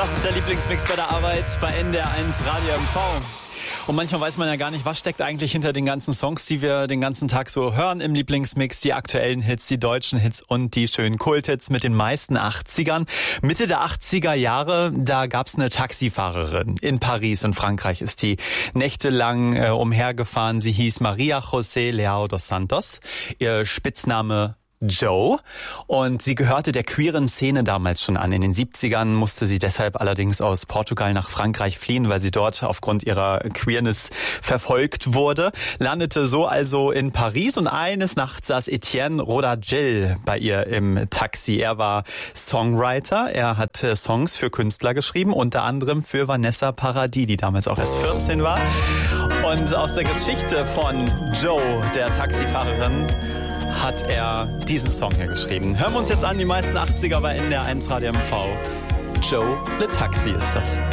Das ist der Lieblingsmix bei der Arbeit bei NDR 1 Radio MV. Und manchmal weiß man ja gar nicht, was steckt eigentlich hinter den ganzen Songs, die wir den ganzen Tag so hören im Lieblingsmix. Die aktuellen Hits, die deutschen Hits und die schönen Kulthits mit den meisten 80ern. Mitte der 80er Jahre, da gab's eine Taxifahrerin in Paris und Frankreich ist die nächtelang umhergefahren. Sie hieß Maria José Leao dos Santos. Ihr Spitzname Joe, und sie gehörte der queeren Szene damals schon an. In den 70ern musste sie deshalb allerdings aus Portugal nach Frankreich fliehen, weil sie dort aufgrund ihrer Queerness verfolgt wurde. Landete so also in Paris und eines Nachts saß Etienne Rodagil bei ihr im Taxi. Er war Songwriter, er hat Songs für Künstler geschrieben, unter anderem für Vanessa Paradis, die damals auch erst 14 war. Und aus der Geschichte von Joe, der Taxifahrerin, hat er diesen Song hier geschrieben. Hören wir uns jetzt an, die meisten 80er bei NDR 1 Radio MV. Joe Le Taxi ist das.